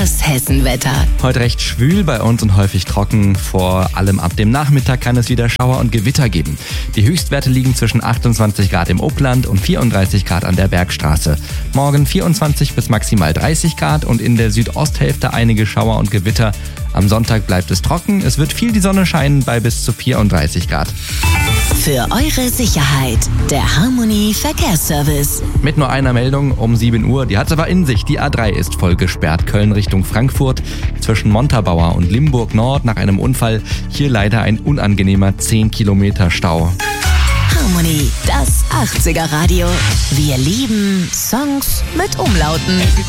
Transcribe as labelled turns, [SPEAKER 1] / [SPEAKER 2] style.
[SPEAKER 1] Das Hessenwetter.
[SPEAKER 2] Heute recht schwül bei uns und häufig trocken. Vor allem ab dem Nachmittag kann es wieder Schauer und Gewitter geben. Die Höchstwerte liegen zwischen 28 Grad im Upland und 34 Grad an der Bergstraße. Morgen 24 bis maximal 30 Grad und in der Südosthälfte einige Schauer und Gewitter. Am Sonntag bleibt es trocken. Es wird viel die Sonne scheinen bei bis zu 34 Grad.
[SPEAKER 1] Für eure Sicherheit, der Harmony Verkehrsservice.
[SPEAKER 2] Mit nur einer Meldung um 7 Uhr. Die hat es aber in sich. Die A3 ist voll gesperrt. Köln Richtung Frankfurt zwischen Montabaur und Limburg Nord nach einem Unfall. Hier leider ein unangenehmer 10 Kilometer Stau.
[SPEAKER 1] Harmony, das 80er Radio. Wir lieben Songs mit Umlauten.